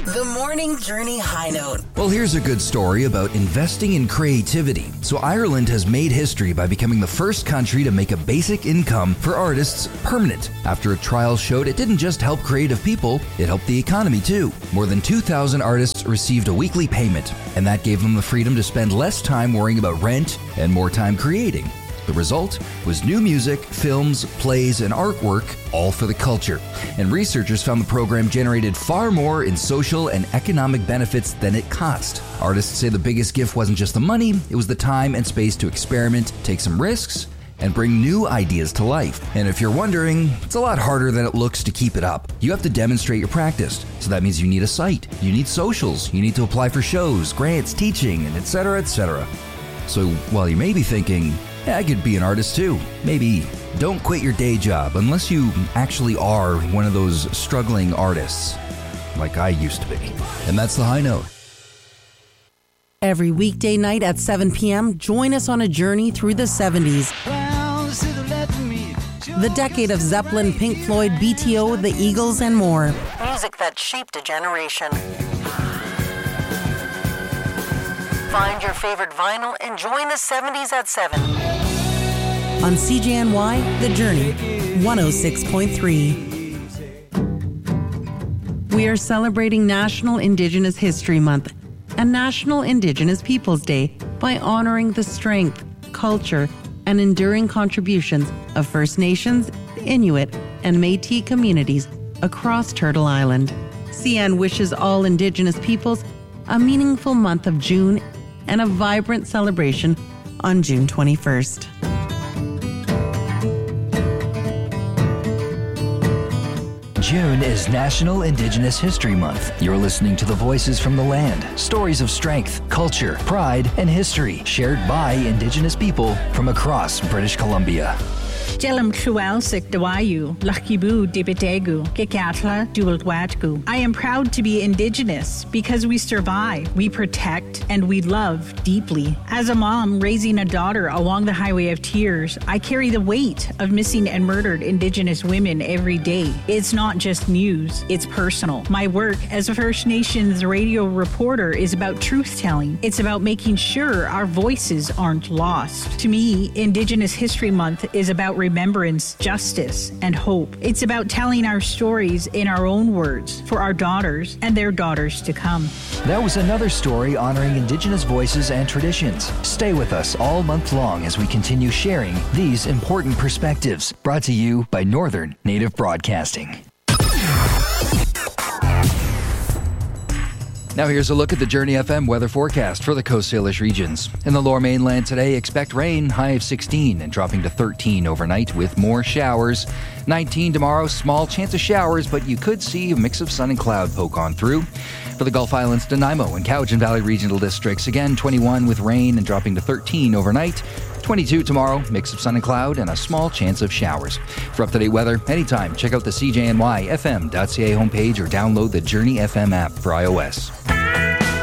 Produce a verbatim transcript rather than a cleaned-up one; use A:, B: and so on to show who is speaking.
A: The Morning Journey High Note.
B: Well, here's a good story about investing in creativity. So Ireland has made history by becoming the first country to make a basic income for artists permanent. After a trial showed it didn't just help creative people, it helped the economy too. More than two thousand artists received a weekly payment, and that gave them the freedom to spend less time worrying about rent and more time creating. The result was new music, films, plays, and artwork, all for the culture. And researchers found the program generated far more in social and economic benefits than it cost. Artists say the biggest gift wasn't just the money, it was the time and space to experiment, take some risks, and bring new ideas to life. And if you're wondering, it's a lot harder than it looks to keep it up. You have to demonstrate your practice. So that means you need a site, you need socials, you need to apply for shows, grants, teaching, and et cetera, et cetera. So while you may be thinking, yeah, I could be an artist too, maybe don't quit your day job unless you actually are one of those struggling artists, like I used to be. And that's the High Note.
C: Every weekday night at seven p.m., join us on a journey through the seventies. The decade of Zeppelin, Pink Floyd, B T O, the Eagles, and more.
A: Music that shaped a generation. Find your favorite vinyl and join the seventies at seven.
C: On C J N Y, The Journey, one oh six point three. We are celebrating National Indigenous History Month and National Indigenous Peoples Day by honoring the strength, culture, and enduring contributions of First Nations, Inuit, and Métis communities across Turtle Island. C N wishes all Indigenous peoples a meaningful month of June and a vibrant celebration on June twenty-first.
B: June is National Indigenous History Month. You're listening to the voices from the land, stories of strength, culture, pride, and history shared by Indigenous people from across British Columbia.
D: Jelam Chuelsik Dawayu, Lakibu Dibitegu, Gekatla Dualdwatgu. I am proud to be Indigenous because we survive, we protect, and we love deeply. As a mom raising a daughter along the highway of tears, I carry the weight of missing and murdered Indigenous women every day. It's not just news, it's personal. My work as a First Nations radio reporter is about truth-telling. It's about making sure our voices aren't lost. To me, Indigenous History Month is about remembrance, justice, and hope. It's about telling our stories in our own words for our daughters and their daughters to come.
B: That was another story honoring Indigenous voices and traditions. Stay with us all month long as we continue sharing these important perspectives. Brought to you by Northern Native Broadcasting. Now here's a look at the Journey F M weather forecast for the Coast Salish regions. In the Lower Mainland today, expect rain, high of sixteen and dropping to thirteen overnight with more showers. nineteen tomorrow, small chance of showers, but you could see a mix of sun and cloud poke on through. For the Gulf Islands, Nanaimo and Cowichan Valley regional districts, again twenty-one with rain and dropping to thirteen overnight. twenty-two tomorrow, mix of sun and cloud and a small chance of showers. For up-to-date weather, anytime, check out the C J N Y F M dot C A homepage or download the Journey F M app for iOS.